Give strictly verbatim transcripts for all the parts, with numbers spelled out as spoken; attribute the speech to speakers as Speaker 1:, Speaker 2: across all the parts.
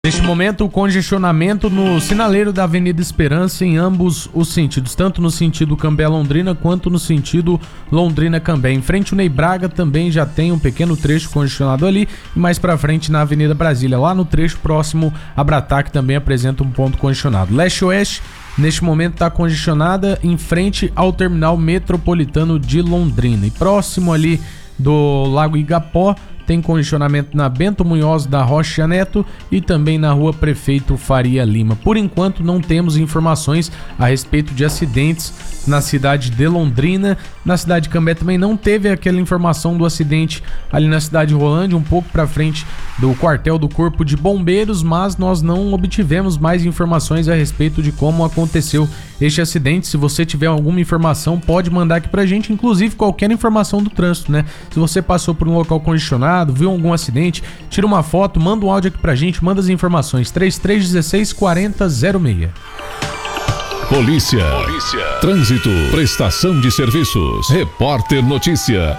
Speaker 1: Neste momento, o congestionamento no sinaleiro da Avenida Esperança em ambos os sentidos, tanto no sentido Cambé-Londrina quanto no sentido Londrina-Cambé. Em frente ao Ney Braga também já tem um pequeno trecho congestionado ali, e mais pra frente na Avenida Brasília, lá no trecho próximo a Brataque também apresenta um ponto congestionado. Leste-Oeste, neste momento está congestionada em frente ao terminal metropolitano de Londrina. E próximo ali do Lago Igapó, tem congestionamento na Bento Munhoz da Rocha Neto e também na Rua Prefeito Faria Lima. Por enquanto não temos informações a respeito de acidentes na cidade de Londrina. Na cidade de Cambé também não teve aquela informação do acidente ali na cidade de Rolândia, um pouco para frente do quartel do Corpo de Bombeiros, mas nós não obtivemos mais informações a respeito de como aconteceu este acidente. Se você tiver alguma informação, pode mandar aqui pra gente, inclusive qualquer informação do trânsito, né? Se você passou por um local congestionado, viu algum acidente, tira uma foto, manda um áudio aqui pra gente, manda as informações. três três um seis, quatro zero seis.
Speaker 2: Polícia. Polícia. Trânsito. Prestação de serviços. Repórter Notícia.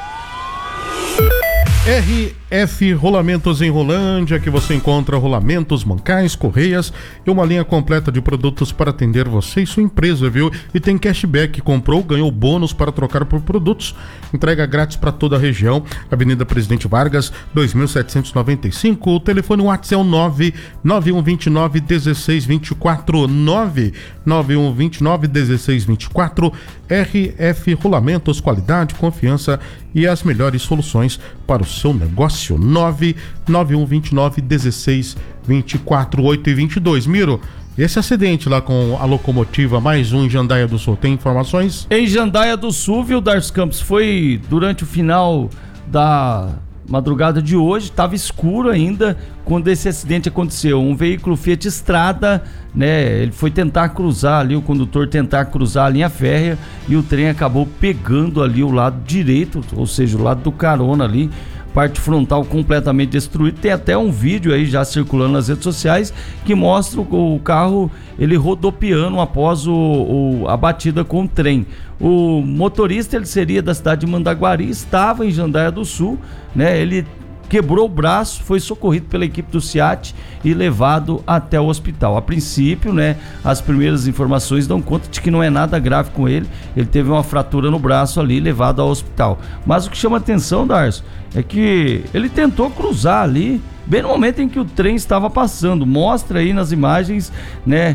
Speaker 3: R F Rolamentos em Rolândia, que você encontra rolamentos, mancais, correias e uma linha completa de produtos para atender você e sua empresa, viu? E tem cashback, comprou, ganhou bônus para trocar por produtos. Entrega grátis para toda a região. Avenida Presidente Vargas, dois mil setecentos e noventa e cinco. O telefone WhatsApp é o nove nove um dois nove um seis dois quatro, nove nove um dois nove um seis dois quatro. R F Rolamentos, qualidade, confiança e as melhores soluções para o seu negócio. nove nove um dois nove um seis dois quatro, oito e vinte e dois. Miro, esse acidente lá com a locomotiva, mais um em Jandaia do Sul, tem informações?
Speaker 4: Em Jandaia do Sul, viu, Darcy Campos, foi durante o final da madrugada de hoje, estava escuro ainda quando esse acidente aconteceu. Um veículo Fiat Strada, né, ele foi tentar cruzar ali, o condutor tentar cruzar a linha férrea e o trem acabou pegando ali o lado direito, ou seja, o lado do carona ali, parte frontal completamente destruída. Tem até um vídeo aí já circulando nas redes sociais que mostra o, o carro ele rodopiando após o, o, a batida com o trem. O motorista, ele seria da cidade de Mandaguari, estava em Jandaia do Sul, né? Ele quebrou o braço, foi socorrido pela equipe do SEAT e levado até o hospital. A princípio, né, as primeiras informações dão conta de que não é nada grave com ele. Ele teve uma fratura no braço ali, levado ao hospital. Mas o que chama atenção, Darcio, é que ele tentou cruzar ali, bem no momento em que o trem estava passando. Mostra aí nas imagens, né,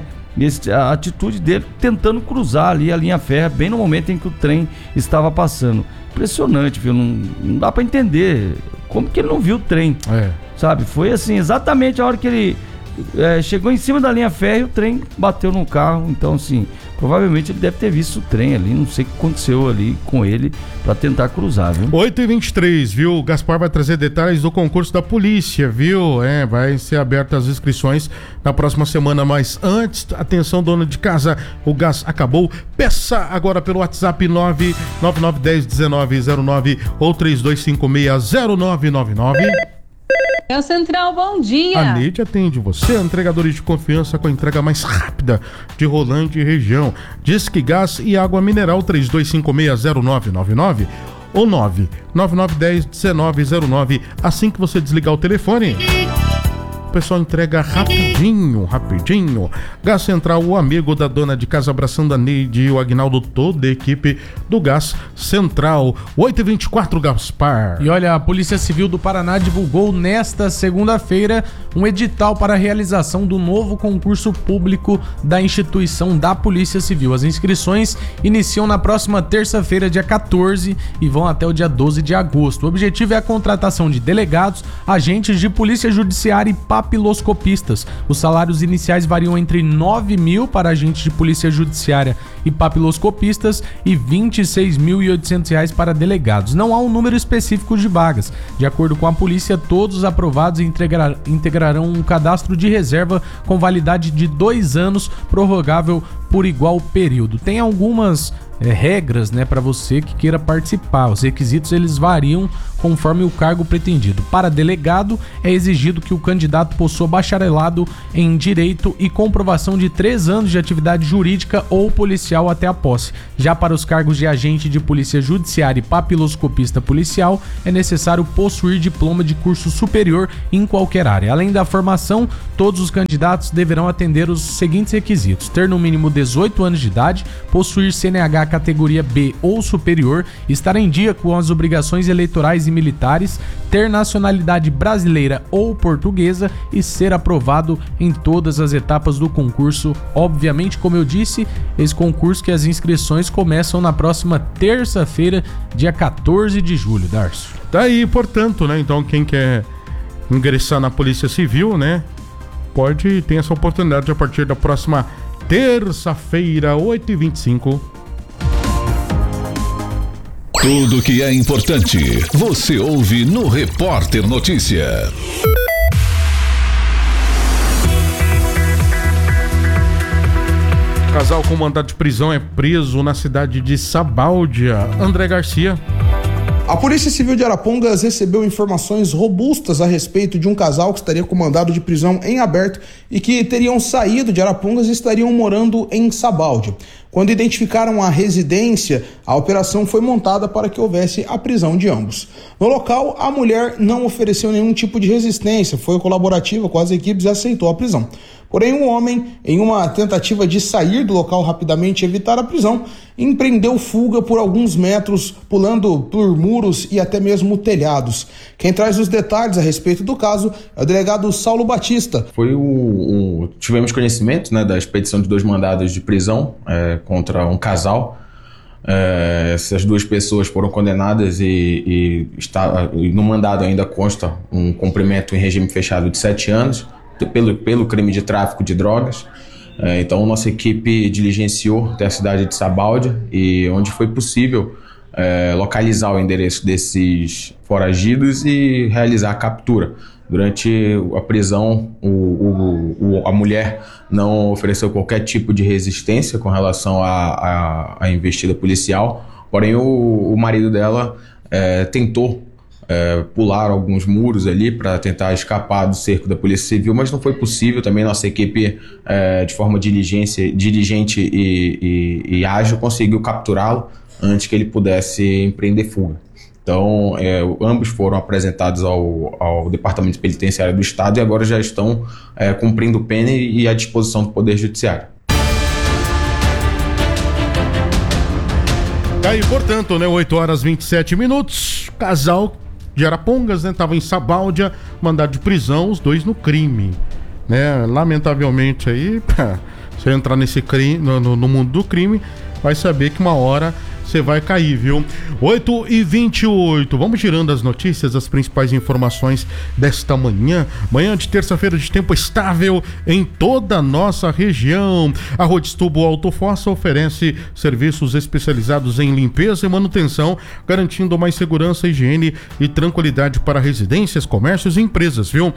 Speaker 4: a atitude dele tentando cruzar ali a linha férrea, bem no momento em que o trem estava passando. Impressionante, viu? Não, não dá pra entender como que ele não viu o trem, é. Sabe? Foi assim, exatamente a hora que ele é, chegou em cima da linha férrea, o trem bateu no carro. Então, assim, provavelmente ele deve ter visto o trem ali, não sei o que aconteceu ali com ele pra tentar cruzar, viu?
Speaker 3: oito e vinte e três, viu? O Gaspar vai trazer detalhes do concurso da polícia, viu? É, vai ser abertas as inscrições na próxima semana, mas antes, atenção, dona de casa, o gás acabou. Peça agora pelo WhatsApp nove nove nove um zero um nove zero nove ou três dois cinco seis zero nove nove nove.
Speaker 5: É o Central, bom dia.
Speaker 3: A Neide atende você, entregadores de confiança com a entrega mais rápida de Rolândia e região. Disque Gás e Água Mineral três dois cinco seis zero nove nove nove ou nove nove nove um zero um nove zero nove. Assim que você desligar o telefone, o pessoal entrega rapidinho, rapidinho. Gás Central, o amigo da dona de casa, abraçando a Neide e o Aguinaldo, toda a equipe do Gás Central. oito e vinte e quatro, Gaspar.
Speaker 1: E olha, a Polícia Civil do Paraná divulgou nesta segunda-feira um edital para a realização do novo concurso público da instituição da Polícia Civil. As inscrições iniciam na próxima terça-feira, dia quatorze, e vão até o dia doze de agosto. O objetivo é a contratação de delegados, agentes de polícia judiciária e papiloscopistas. Os salários iniciais variam entre nove mil para agentes de polícia judiciária e papiloscopistas e vinte e seis mil e oitocentos reais para delegados. Não há um número específico de vagas. De acordo com a polícia, todos os aprovados integrar, integrarão um cadastro de reserva com validade de dois anos, prorrogável por igual período. Tem algumas é, regras, né, para você que queira participar. Os requisitos eles variam conforme o cargo pretendido. Para delegado, é exigido que o candidato possua bacharelado em Direito e comprovação de três anos de atividade jurídica ou policial até a posse. Já para os cargos de agente de polícia judiciária e papiloscopista policial, é necessário possuir diploma de curso superior em qualquer área. Além da formação, todos os candidatos deverão atender os seguintes requisitos: ter no mínimo dezoito anos de idade, possuir C N H categoria B ou superior, estar em dia com as obrigações eleitorais e militares, ter nacionalidade brasileira ou portuguesa e ser aprovado em todas as etapas do concurso. Obviamente, como eu disse, esse concurso que as inscrições começam na próxima terça-feira, dia quatorze de julho, Darcio.
Speaker 3: Tá aí, portanto, né? Então, quem quer ingressar na Polícia Civil, né? Pode ter essa oportunidade a partir da próxima terça-feira, oito e vinte e cinco.
Speaker 2: Tudo que é importante, você ouve no Repórter Notícia.
Speaker 3: Casal com mandado de prisão é preso na cidade de Sabáudia. André Garcia.
Speaker 6: A Polícia Civil de Arapongas recebeu informações robustas a respeito de um casal que estaria com mandado de prisão em aberto e que teriam saído de Arapongas e estariam morando em Sabáudia. Quando identificaram a residência, a operação foi montada para que houvesse a prisão de ambos. No local, a mulher não ofereceu nenhum tipo de resistência, foi colaborativa com as equipes e aceitou a prisão. Porém, o homem, em uma tentativa de sair do local rapidamente e evitar a prisão, empreendeu fuga por alguns metros, pulando por muros e até mesmo telhados. Quem traz os detalhes a respeito do caso é o delegado Saulo Batista.
Speaker 7: Foi o, o tivemos conhecimento, né, da expedição de dois mandados de prisão é, contra um casal. É, essas duas pessoas foram condenadas e, e, está, e no mandado ainda consta um cumprimento em regime fechado de sete anos. Pelo, pelo crime de tráfico de drogas. É, então nossa equipe diligenciou até a cidade de Sabáudia e onde foi possível é, localizar o endereço desses foragidos e realizar a captura. Durante a prisão, o, o, o, a mulher não ofereceu qualquer tipo de resistência com relação à investida policial, porém o, o marido dela é, tentou É, pular alguns muros ali para tentar escapar do cerco da Polícia Civil, mas não foi possível. Também nossa equipe, é, de forma diligência, diligente e, e, e ágil, conseguiu capturá-lo antes que ele pudesse empreender fuga. Então, é, ambos foram apresentados ao, ao Departamento Penitenciário do Estado e agora já estão é, cumprindo pena e, e à disposição do Poder Judiciário.
Speaker 3: Aí, portanto, né, oito horas e vinte e sete minutos, casal de Arapongas, né, tava em Sabáudia, mandado de prisão, os dois no crime, né, lamentavelmente aí, pá, você entrar nesse crime, no, no mundo do crime, vai saber que uma hora você vai cair, viu? oito e vinte e oito, vamos girando as notícias, as principais informações desta manhã, manhã de terça-feira de tempo estável em toda a nossa região. A Rodistubo Autofossa oferece serviços especializados em limpeza e manutenção, garantindo mais segurança, higiene e tranquilidade para residências, comércios e empresas, viu?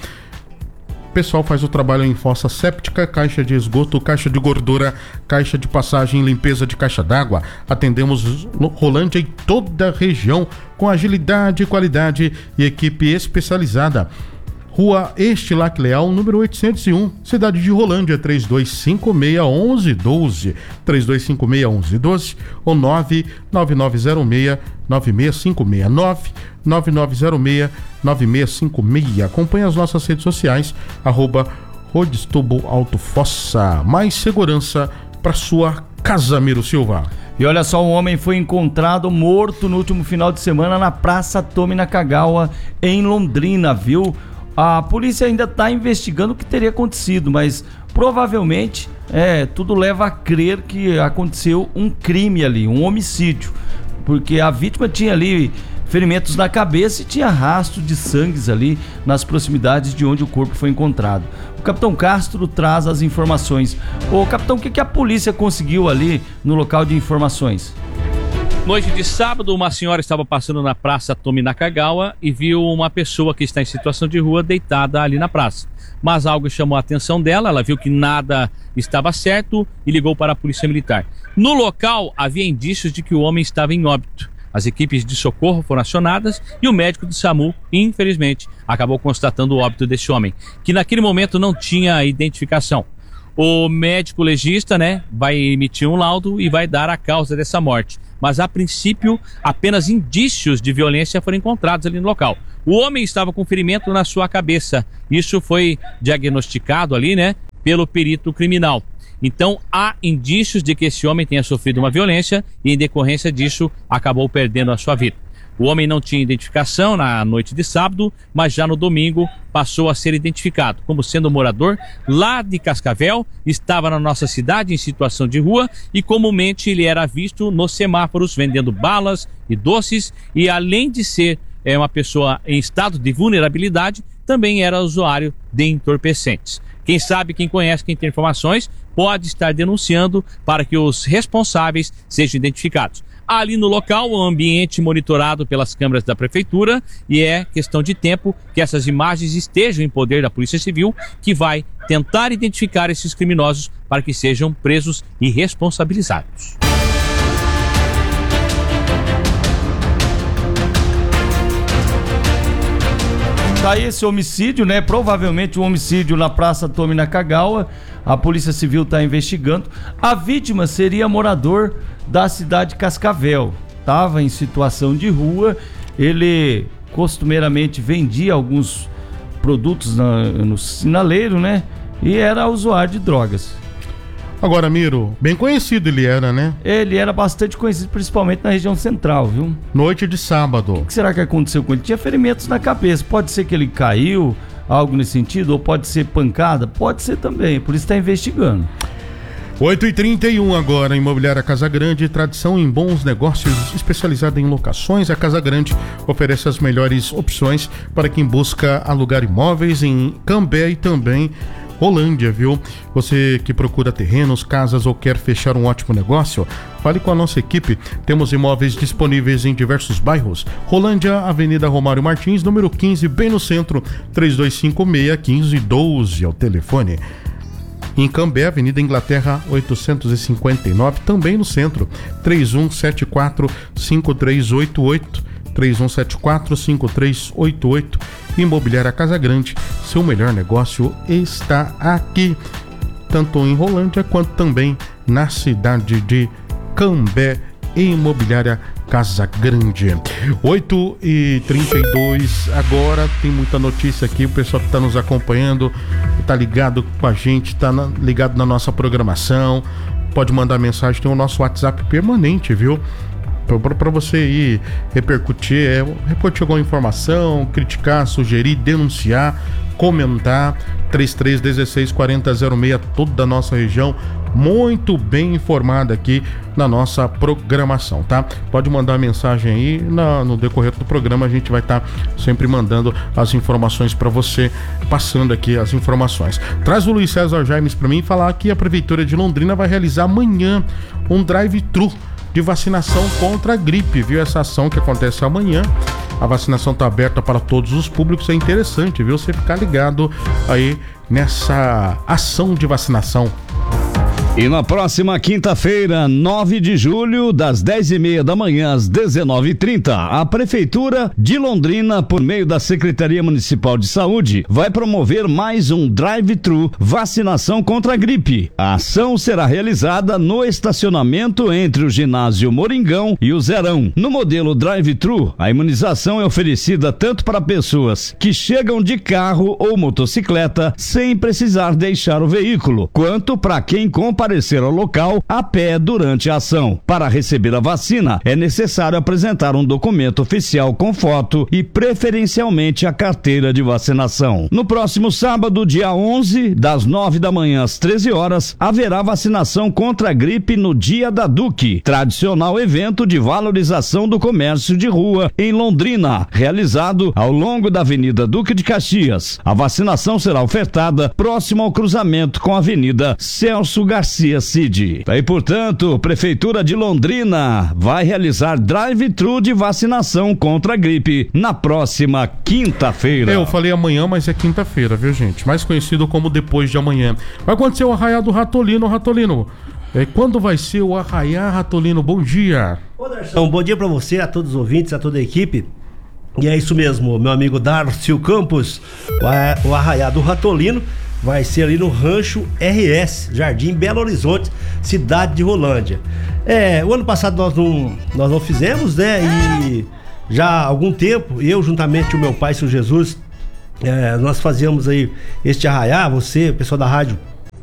Speaker 3: O pessoal faz o trabalho em fossa séptica, caixa de esgoto, caixa de gordura, caixa de passagem, limpeza de caixa d'água. Atendemos Rolândia e toda a região com agilidade, qualidade e equipe especializada. Rua Estilac Leal, número oitocentos e um, cidade de Rolândia, três dois cinco seis, um um um dois, três dois cinco seis, um um um dois ou nove nove nove zero seis, nove seis cinco seis, nove nove nove zero seis, nove seis cinco seis. Acompanhe as nossas redes sociais, arroba Rodistubo Autofossa. Mais segurança para sua casa, Miro Silva.
Speaker 4: E olha só, um homem foi encontrado morto no último final de semana na Praça Tomi Nakagawa, em Londrina, viu? A polícia ainda está investigando o que teria acontecido, mas provavelmente é, tudo leva a crer que aconteceu um crime ali, um homicídio, porque a vítima tinha ali ferimentos na cabeça e tinha rastro de sangues ali nas proximidades de onde o corpo foi encontrado. O capitão Castro traz as informações. Ô capitão, o que, que a polícia conseguiu ali no local de informações?
Speaker 8: Noite de sábado, uma senhora estava passando na Praça Tomi Nakagawa e viu uma pessoa que está em situação de rua deitada ali na praça. Mas algo chamou a atenção dela, ela viu que nada estava certo e ligou para a polícia militar. No local, havia indícios de que o homem estava em óbito. As equipes de socorro foram acionadas e o médico do SAMU, infelizmente, acabou constatando o óbito desse homem, que naquele momento não tinha identificação. O médico legista, né, vai emitir um laudo e vai dar a causa dessa morte. Mas, a princípio, apenas indícios de violência foram encontrados ali no local. O homem estava com ferimento na sua cabeça. Isso foi diagnosticado ali, né, pelo perito criminal. Então, há indícios de que esse homem tenha sofrido uma violência e, em decorrência disso, acabou perdendo a sua vida. O homem não tinha identificação na noite de sábado, mas já no domingo passou a ser identificado como sendo morador lá de Cascavel, estava na nossa cidade em situação de rua e comumente ele era visto nos semáforos vendendo balas e doces e, além de ser é, uma pessoa em estado de vulnerabilidade, também era usuário de entorpecentes. Quem sabe, quem conhece, quem tem informações, pode estar denunciando para que os responsáveis sejam identificados. Ali no local, o ambiente monitorado pelas câmeras da prefeitura e é questão de tempo que essas imagens estejam em poder da Polícia Civil, que vai tentar identificar esses criminosos para que sejam presos e responsabilizados.
Speaker 4: Tá aí esse homicídio, né? Provavelmente um homicídio na Praça Tomi Nakagawa. A Polícia Civil está investigando. A vítima seria morador da cidade de Cascavel. Estava em situação de rua. Ele costumeiramente vendia alguns produtos na, no sinaleiro, né? E era usuário de drogas.
Speaker 3: Agora, Miro, bem conhecido ele era, né?
Speaker 4: Ele era bastante conhecido, principalmente na região central, viu?
Speaker 3: Noite de sábado.
Speaker 4: O que será que aconteceu com ele? Tinha ferimentos na cabeça. Pode ser que ele caiu, algo nesse sentido, ou pode ser pancada? Pode ser também, por isso está investigando.
Speaker 3: oito e trinta e um agora, Imobiliária Casa Grande, tradição em bons negócios, especializada em locações. A Casa Grande oferece as melhores opções para quem busca alugar imóveis em Cambé e também Rolândia, viu? Você que procura terrenos, casas ou quer fechar um ótimo negócio, fale com a nossa equipe. Temos imóveis disponíveis em diversos bairros. Rolândia, Avenida Romário Martins, número quinze, bem no centro, três dois cinco seis, um cinco um dois é o telefone. Em Cambé, Avenida Inglaterra oitocentos e cinquenta e nove, também no centro, três um sete quatro cinco três oito oito, três um sete quatro cinco três oito oito. Imobiliária Casa Grande, seu melhor negócio está aqui, tanto em Rolândia quanto também na cidade de Cambé. Imobiliária Casa Grande. oito e trinta e dois agora, tem muita notícia aqui. O pessoal que está nos acompanhando está ligado com a gente, está ligado na nossa programação, pode mandar mensagem, tem o nosso WhatsApp permanente, viu? Para você ir repercutir, é, repercutir alguma informação, criticar, sugerir, denunciar, comentar. Trinta e três, dezesseis, quarenta, zero seis, toda a nossa região muito bem informada aqui na nossa programação, tá? Pode mandar mensagem aí, na, no decorrer do programa a gente vai estar tá sempre mandando as informações para você, passando aqui as informações. Traz o Luiz César Jaimes para mim e falar que a Prefeitura de Londrina vai realizar amanhã um drive-thru de vacinação contra a gripe, viu? Essa ação que acontece amanhã, a vacinação está aberta para todos os públicos, é interessante, viu? Você ficar ligado aí nessa ação de vacinação.
Speaker 9: E na próxima quinta-feira, nove de julho, das dez e meia da manhã às dezenove e trinta, a Prefeitura de Londrina, por meio da Secretaria Municipal de Saúde, vai promover mais um drive-thru vacinação contra a gripe. A ação será realizada no estacionamento entre o ginásio Moringão e o Zerão. No modelo drive-thru, a imunização é oferecida tanto para pessoas que chegam de carro ou motocicleta sem precisar deixar o veículo, quanto para quem compra comparecer ao local a pé durante a ação. Para receber a vacina, é necessário apresentar um documento oficial com foto e preferencialmente a carteira de vacinação. No próximo sábado, dia onze, das nove da manhã às treze horas, haverá vacinação contra a gripe no Dia da Duque, tradicional evento de valorização do comércio de rua em Londrina, realizado ao longo da Avenida Duque de Caxias. A vacinação será ofertada próximo ao cruzamento com a Avenida Celso Garcia Cid. E, portanto, Prefeitura de Londrina vai realizar drive-thru de vacinação contra a gripe na próxima quinta-feira.
Speaker 3: É, eu falei amanhã, mas é quinta-feira, viu, gente? Mais conhecido como depois de amanhã. Vai acontecer o Arraial do Ratolino. Ratolino, É, quando vai ser o Arraiá, Ratolino? Bom dia.
Speaker 10: Ô, Darção, bom dia pra você, a todos os ouvintes, a toda a equipe. E é isso mesmo, meu amigo Darcio Campos, o Arraiá do Ratolino vai ser ali no Rancho R S, Jardim Belo Horizonte, cidade de Rolândia. É, o ano passado nós não, nós não fizemos, né? E já há algum tempo, eu juntamente com o meu pai, seu Jesus, é, nós fazíamos aí este Arraiá, você, o pessoal da rádio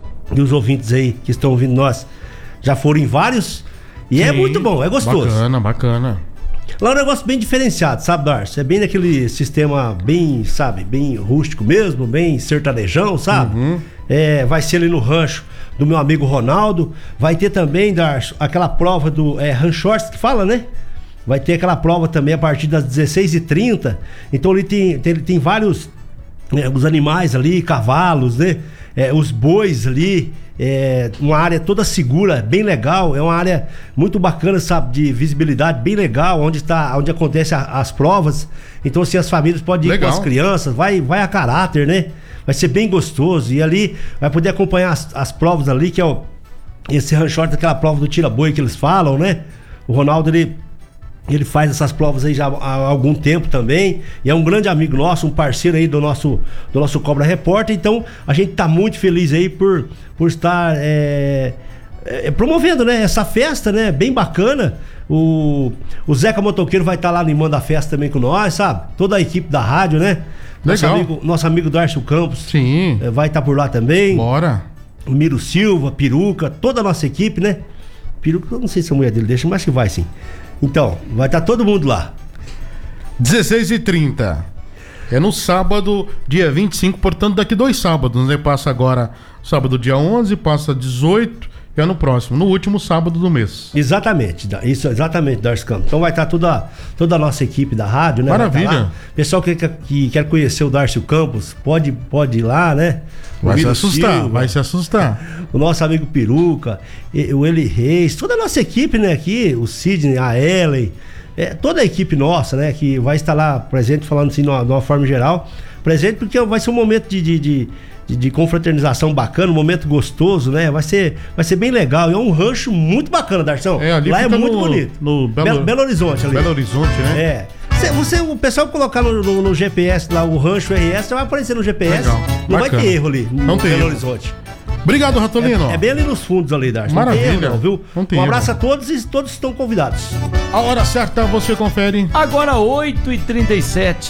Speaker 10: e os ouvintes aí que estão ouvindo nós, já foram em vários. E Sim, é muito bom, é gostoso.
Speaker 3: Bacana, bacana.
Speaker 10: Lá é um negócio bem diferenciado, sabe, Darcio? É bem naquele sistema bem, sabe, bem rústico mesmo, bem sertanejão, sabe? Uhum. É, vai ser ali no rancho do meu amigo Ronaldo. Vai ter também, Darcio, aquela prova do é, Ranchorts que fala, né? Vai ter aquela prova também a partir das dezesseis e trinta. Então ali tem, tem, tem vários é, os animais ali, cavalos, né? É, os bois ali. É uma área toda segura, bem legal, é uma área muito bacana, sabe, de visibilidade, bem legal, onde tá, onde acontece a, as provas. Então assim, as famílias podem ir legal. Com as crianças, vai, vai a caráter, né? Vai ser bem gostoso e ali vai poder acompanhar as, as provas ali, que é o, esse ranchorte, aquela prova do tira-boi que eles falam, né? O Ronaldo, ele Ele faz essas provas aí já há algum tempo também. E é um grande amigo nosso, um parceiro aí do nosso, do nosso Cobra Repórter. Então, a gente tá muito feliz aí por, por estar é, é, promovendo, né, essa festa, né? Bem bacana. O, o Zeca Motoqueiro vai estar tá lá animando a festa também com nós, sabe? Toda a equipe da rádio, né? Nosso
Speaker 3: Legal.
Speaker 10: amigo, nosso amigo Darcio Campos.
Speaker 3: Sim.
Speaker 10: É, vai estar tá por lá também.
Speaker 3: Bora.
Speaker 10: O Miro Silva, Peruca, toda a nossa equipe, né? Peruca, eu não sei se a mulher dele deixa, mas que vai sim. Então, vai estar todo mundo lá.
Speaker 3: dezesseis e trinta. É no sábado, dia vinte e cinco, portanto, daqui dois sábados, né? Passa agora sábado, dia onze, passa dezoito, e é no próximo, no último sábado do mês.
Speaker 10: Exatamente, isso, exatamente, Darcio Campos. Então vai estar toda, toda a nossa equipe da rádio, né?
Speaker 3: Maravilha.
Speaker 10: Pessoal que, que quer conhecer o Darcio Campos, pode, pode ir lá, né?
Speaker 3: O vai se assustar, Silva, vai se assustar.
Speaker 10: O nosso amigo Peruca, o Eli Reis, toda a nossa equipe, né, aqui, o Sidney, a Ellen, é, toda a equipe nossa, né, que vai estar lá presente, falando assim, de uma, de uma forma geral, presente, porque vai ser um momento de, de, de, de, de confraternização bacana, um momento gostoso, né, vai ser, vai ser bem legal, é um rancho muito bacana, Darção.
Speaker 3: É, ali
Speaker 10: lá é muito
Speaker 3: no,
Speaker 10: bonito.
Speaker 3: No Belo,
Speaker 10: Belo, Belo Horizonte ali.
Speaker 3: Belo Horizonte, né?
Speaker 10: É. Você, você, o pessoal colocar no, no, no G P S lá, o Rancho R S, já vai aparecer no G P S.
Speaker 3: Legal.
Speaker 10: Não
Speaker 3: Bacana.
Speaker 10: vai ter erro ali, no
Speaker 3: não tem
Speaker 10: Belo
Speaker 3: erro.
Speaker 10: Horizonte.
Speaker 3: Obrigado, Ratolino.
Speaker 10: É, é bem ali nos fundos ali, Darcio.
Speaker 3: Maravilha.
Speaker 10: Não tem erro, não, viu?
Speaker 3: Não tem
Speaker 10: um abraço
Speaker 3: erro.
Speaker 10: a todos e todos estão convidados.
Speaker 3: A hora certa você confere.
Speaker 4: Agora oito e trinta e sete.